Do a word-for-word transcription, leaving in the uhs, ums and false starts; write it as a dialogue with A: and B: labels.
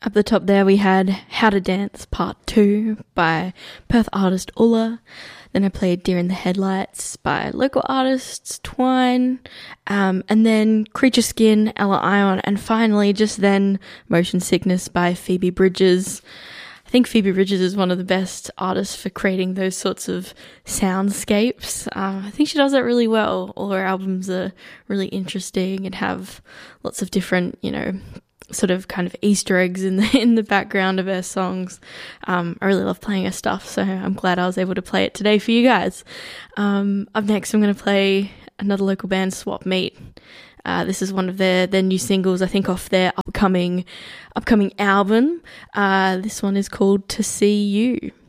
A: Up the top there we had How to Dance Part two by Perth artist Ulla. Then I played Deer in the Headlights by local artists Twine. Um, and then Creature Skin, Ella Ion. And finally, just then, Motion Sickness by Phoebe Bridges. I think Phoebe Bridges is one of the best artists for creating those sorts of soundscapes. Uh, I think she does that really well. All her albums are really interesting and have lots of different, you know, sort of kind of Easter eggs in the in the background of her songs. Um, I really love playing her stuff, so I'm glad I was able to play it today for you guys. Um, up next, I'm going to play another local band, Swap Meat. Uh, this is one of their, their new singles, I think, off their upcoming upcoming album. Uh, this one is called To See You.